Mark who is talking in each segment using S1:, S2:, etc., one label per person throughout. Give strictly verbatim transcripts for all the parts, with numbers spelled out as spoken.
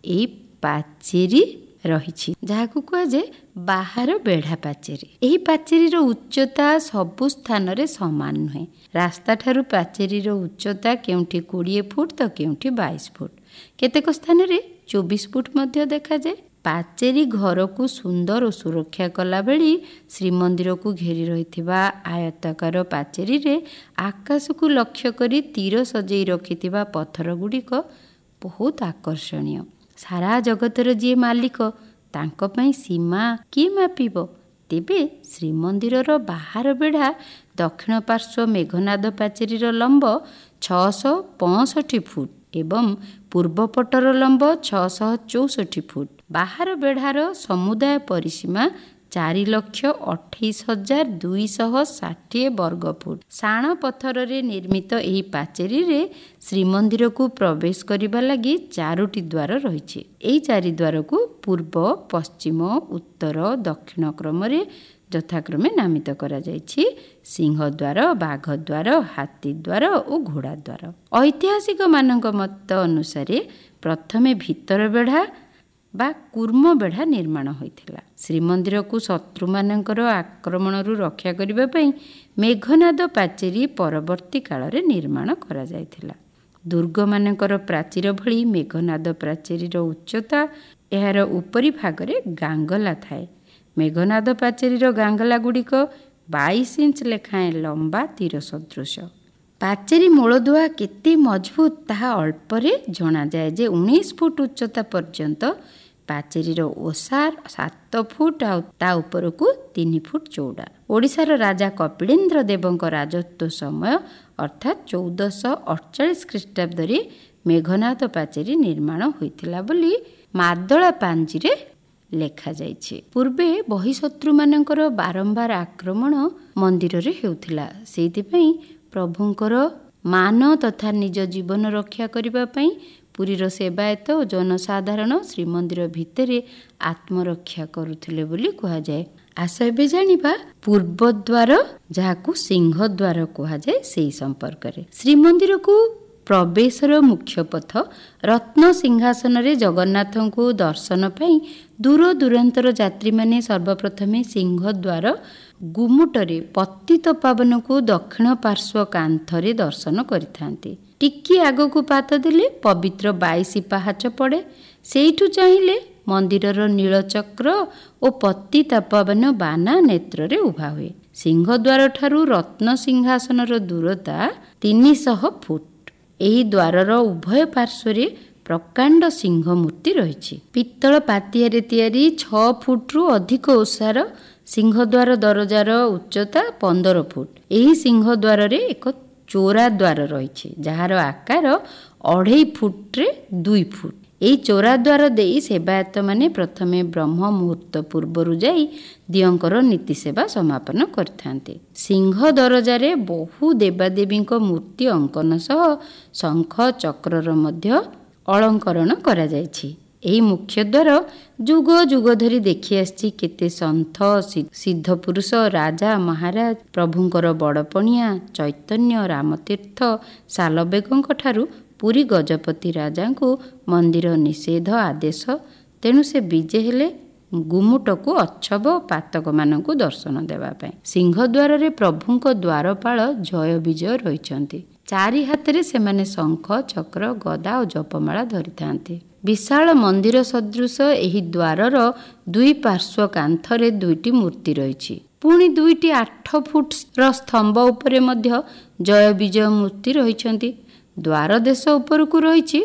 S1: ଏହି ପାଚେରୀ ରହିଛି, ଯାହାକୁ କୁହାଯାଏ ବାହାର ବେଢା ପାଚେରୀ। ଏହି ପାଚେରୀର ଉଚ୍ଚତା ସବୁ ସ୍ଥାନରେ ସମାନ ନୁହେଁ। ରାସ୍ତାଠାରୁ ପାଚେରୀର ଉଚ୍ଚତା କେଉଁଠି କୋଡ଼ିଏ ଫୁଟ ତ କେଉଁଠି ବାଇଶ ଫୁଟ, କେତେକ ସ୍ଥାନରେ ଚବିଶ ଫୁଟ ମଧ୍ୟ ଦେଖାଯାଏ। ପାଚେରୀ ଘରକୁ ସୁନ୍ଦର ଓ ସୁରକ୍ଷା କଲାବେଳେ ଶ୍ରୀମନ୍ଦିରକୁ ଘେରି ରହିଥିବା ଆୟତାକାର ପାଚେରୀରେ ଆକାଶକୁ ଲକ୍ଷ୍ୟ କରି ତୀର ସଜେଇ ରଖିଥିବା ପଥର ଗୁଡ଼ିକ ବହୁତ ଆକର୍ଷଣୀୟ। ସାରା ଜଗତର ଯିଏ ମାଲିକ, ତାଙ୍କ ପାଇଁ ସୀମା କିଏ ମାପିବ? ତେବେ ଶ୍ରୀମନ୍ଦିରର ବାହାର ବେଢା ଦକ୍ଷିଣ ପାର୍ଶ୍ୱ ମେଘନାଦ ପାଚେରୀର ଲମ୍ବ ଛଅଶହ ପଞ୍ଚଷଠି ଫୁଟ ଏବଂ ପୂର୍ବପଟର ଲମ୍ବ ଛଅଶହ ଚଉଷଠି ଫୁଟ। ବାହାର ବେଢାର ସମୁଦାୟ ପରିସୀମା ଚାରି ଲକ୍ଷ ଅଠେଇଶ ହଜାର ଦୁଇଶହ ଷାଠିଏ ବର୍ଗ ଫୁଟ। ଶାଣ ପଥରରେ ନିର୍ମିତ ଏହି ପାଚେରୀରେ ଶ୍ରୀମନ୍ଦିରକୁ ପ୍ରବେଶ କରିବା ଲାଗି ଚାରୋଟି ଦ୍ୱାର ରହିଛି। ଏହି ଚାରି ଦ୍ୱାରକୁ ପୂର୍ବ, ପଶ୍ଚିମ, ଉତ୍ତର, ଦକ୍ଷିଣ କ୍ରମରେ ଯଥାକ୍ରମେ ନାମିତ କରାଯାଇଛି। ସିଂହଦ୍ୱାର, ବାଘଦ୍ୱାର, ହାତୀଦ୍ୱାର ଓ ଘୋଡ଼ାଦ୍ୱାର। ଐତିହାସିକମାନଙ୍କ ମତ ଅନୁସାରେ ପ୍ରଥମେ ଭିତର ବେଢା ବା କୁର୍ମ ବେଢା ନିର୍ମାଣ ହୋଇଥିଲା। ଶ୍ରୀମନ୍ଦିରକୁ ଶତ୍ରୁମାନଙ୍କର ଆକ୍ରମଣରୁ ରକ୍ଷା କରିବା ପାଇଁ ମେଘନାଦ ପାଚେରୀ ପରବର୍ତ୍ତୀ କାଳରେ ନିର୍ମାଣ କରାଯାଇଥିଲା। ଦୁର୍ଗମାନଙ୍କର ପ୍ରାଚୀର ଭଳି ମେଘନାଦ ପ୍ରାଚେରୀର ଉଚ୍ଚତା ଏହାର ଉପରି ଭାଗରେ ଗାଙ୍ଗଲା ଥାଏ। ମେଘନାଦ ପାଚେରୀର ଗାଙ୍ଗଲା ଗୁଡ଼ିକ ବାଇଶ ଇଞ୍ଚ ଲେଖାଏଁ ଲମ୍ବା ତୀର ସଦୃଶ। ପାଚେରୀ ମୂଳଦୁଆ କେତେ ମଜବୁତ ତାହା ଅଳ୍ପରେ ଜଣାଯାଏ ଯେ ଉଣେଇଶ ଫୁଟ ଉଚ୍ଚତା ପର୍ଯ୍ୟନ୍ତ ପାଚେରୀର ଓସାର ସାତ ଫୁଟ ଆଉ ତା ଉପରକୁ ତିନି ଫୁଟ ଚଉଡ଼ା। ଓଡ଼ିଶାର ରାଜା କପିଳେନ୍ଦ୍ର ଦେବଙ୍କ ରାଜତ୍ୱ ସମୟ ଅର୍ଥାତ୍ ଚଉଦଶହ ଅଠଚାଳିଶ ଖ୍ରୀଷ୍ଟାବ୍ଦରେ ମେଘନାଦ ପାଚେରୀ ନିର୍ମାଣ ହୋଇଥିଲା ବୋଲି ମାଦଳା ପାଞ୍ଜିରେ ଲେଖାଯାଇଛି। ପୂର୍ବେ ବହିଃଶତ୍ରୁମାନଙ୍କର ବାରମ୍ବାର ଆକ୍ରମଣ ମନ୍ଦିରରେ ହେଉଥିଲା। ସେଇଥିପାଇଁ ପ୍ରଭୁଙ୍କର ମାନ ତଥା ନିଜ ଜୀବନ ରକ୍ଷା କରିବା ପାଇଁ ପୁରୀର ସେବାୟତ ଓ ଜନସାଧାରଣ ଶ୍ରୀମନ୍ଦିର ଭିତରେ ଆତ୍ମରକ୍ଷା କରୁଥିଲେ ବୋଲି କୁହାଯାଏ। ଆସ ଏବେ ଜାଣିବା ପୂର୍ବଦ୍ୱାର, ଯାହାକୁ ସିଂହଦ୍ୱାର କୁହାଯାଏ, ସେହି ସମ୍ପର୍କରେ। ଶ୍ରୀମନ୍ଦିରକୁ ପ୍ରବେଶର ମୁଖ୍ୟ ପଥ ରତ୍ନ ସିଂହାସନରେ ଜଗନ୍ନାଥଙ୍କୁ ଦର୍ଶନ ପାଇଁ ଦୂର ଦୂରାନ୍ତର ଯାତ୍ରୀମାନେ ସର୍ବପ୍ରଥମେ ସିଂହଦ୍ୱାର ଗୁମୁଟରେ ପତିତପାବନକୁ ଦକ୍ଷିଣ ପାର୍ଶ୍ୱ କାନ୍ଥରେ ଦର୍ଶନ କରିଥାନ୍ତି। ଟିକିଏ ଆଗକୁ ପାଦ ଦେଲେ ପବିତ୍ର ବାଇଶ ପାହାଚ ପଡ଼େ। ସେଇଠୁ ଚାହିଁଲେ ମନ୍ଦିରର ନୀଳଚକ୍ର ଓ ପତିତପାବନ ବାନା ନେତ୍ରରେ ଉଭା ହୁଏ। ସିଂହଦ୍ୱାର ଠାରୁ ରତ୍ନ ସିଂହାସନର ଦୂରତା ତିନିଶହ ଫୁଟ। ଏହି ଦ୍ୱାରର ଉଭୟ ପାର୍ଶ୍ୱରେ ପ୍ରକାଣ୍ଡ ସିଂହ ମୂର୍ତ୍ତି ରହିଛି। ପିତ୍ତଳ ପାତିଆରେ ତିଆରି ଛଅ ଫୁଟରୁ ଅଧିକ ଓସାର ସିଂହଦ୍ୱାର ଦରଜାର ଉଚ୍ଚତା ପନ୍ଦର ଫୁଟ। ଏହି ସିଂହଦ୍ୱାରରେ ଏକ ଚୋରା ଦ୍ୱାର ରହିଛି, ଯାହାର ଆକାର ଅଢ଼େଇ ଫୁଟରେ ଦୁଇ ଫୁଟ। ଏହି ଚୋରା ଦ୍ୱାର ଦେଇ ସେବାୟତମାନେ ପ୍ରଥମେ ବ୍ରହ୍ମ ମୁହୂର୍ତ୍ତ ପୂର୍ବରୁ ଯାଇ ଦିଅଙ୍କର ନୀତି ସେବା ସମାପନ କରିଥାନ୍ତି। ସିଂହ ଦରଜାରେ ବହୁ ଦେବାଦେବୀଙ୍କ ମୂର୍ତ୍ତି ଅଙ୍କନ ସହ ଶଙ୍ଖ ଚକ୍ରର ମଧ୍ୟ ଅଳଙ୍କରଣ କରାଯାଇଛି। ଏହି ମୁଖ୍ୟ ଦ୍ୱାର ଯୁଗ ଯୁଗ ଧରି ଦେଖି ଆସିଛି କେତେ ସନ୍ଥ, ସିଦ୍ଧ ପୁରୁଷ, ରାଜା, ମହାରାଜ, ପ୍ରଭୁଙ୍କର ବଡ଼ପଣିଆ, ଚୈତନ୍ୟ, ରାମତୀର୍ଥ, ଶାଲବେଗଙ୍କ ଠାରୁ ପୁରୀ ଗଜପତି ରାଜାଙ୍କୁ ମନ୍ଦିର ନିଷେଧ ଆଦେଶ। ତେଣୁ ସେ ବିଜେ ହେଲେ ଗୁମୁଟକୁ ଅଚ୍ଛବ ପାତକମାନଙ୍କୁ ଦର୍ଶନ ଦେବା ପାଇଁ। ସିଂହଦ୍ୱାରରେ ପ୍ରଭୁଙ୍କ ଦ୍ୱାରପାଳ ଜୟ ବିଜୟ ରହିଛନ୍ତି। ଚାରି ହାତରେ ସେମାନେ ଶଙ୍ଖ, ଚକ୍ର, ଗଦା ଓ ଜପମାଳା ଧରିଥାନ୍ତି। ବିଶାଳ ମନ୍ଦିର ସଦୃଶ ଏହି ଦ୍ୱାରର ଦୁଇ ପାର୍ଶ୍ୱ କାନ୍ଥରେ ଦୁଇଟି ମୂର୍ତ୍ତି ରହିଛି। ପୁଣି ଦୁଇଟି ଆଠ ଫୁଟର ସ୍ତମ୍ଭ ଉପରେ ମଧ୍ୟ ଜୟ ବିଜୟ ମୂର୍ତ୍ତି ରହିଛନ୍ତି। ଦ୍ୱାର ଦେଶ ଉପରକୁ ରହିଛି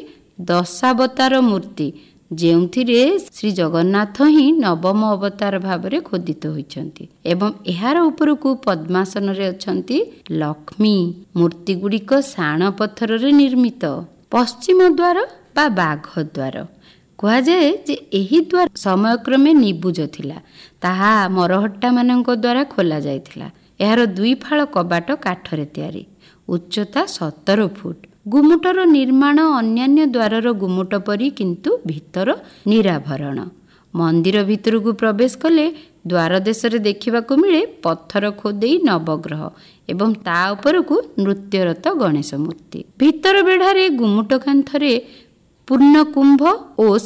S1: ଦଶାବତାର ମୂର୍ତ୍ତି, ଯେଉଁଥିରେ ଶ୍ରୀ ଜଗନ୍ନାଥ ହିଁ ନବମ ଅବତାର ଭାବରେ ଖୋଦିତ ହୋଇଛନ୍ତି ଏବଂ ଏହାର ଉପରକୁ ପଦ୍ମାସନରେ ଅଛନ୍ତି ଲକ୍ଷ୍ମୀ। ମୂର୍ତ୍ତି ଗୁଡ଼ିକ ଶାଣ ପଥରରେ ନିର୍ମିତ। ପଶ୍ଚିମ ଦ୍ୱାର ବା ବାଘ ଦ୍ୱାର କୁହାଯାଏ ଯେ ଏହି ଦ୍ୱାର ସମୟକ୍ରମେ ନିବୁଜ ଥିଲା। ତାହା ମରହଟ୍ଟା ମାନଙ୍କ ଦ୍ୱାରା ଖୋଲା ଯାଇଥିଲା। ଏହାର ଦୁଇ ଫାଳ କବାଟ କାଠରେ ତିଆରି, ଉଚ୍ଚତା ସତର ଫୁଟ। ଗୁମୁଟର ନିର୍ମାଣ ଅନ୍ୟାନ୍ୟ ଦ୍ୱାରର ଗୁମୁଟ ପରି, କିନ୍ତୁ ଭିତର ନିରାଭରଣ। ମନ୍ଦିର ଭିତରକୁ ପ୍ରବେଶ କଲେ ଦ୍ୱାର ଦେଶରେ ଦେଖିବାକୁ ମିଳେ ପଥର ଖୋଦେଇ ନବଗ୍ରହ ଏବଂ ତା ଉପରକୁ ନୃତ୍ୟରତ ଗଣେଶ ମୂର୍ତ୍ତି। ଭିତର ବେଢ଼ାରେ ଗୁମୁଟ କାନ୍ଥରେ ପୂର୍ଣ୍ଣକୁମ୍ଭ ଓ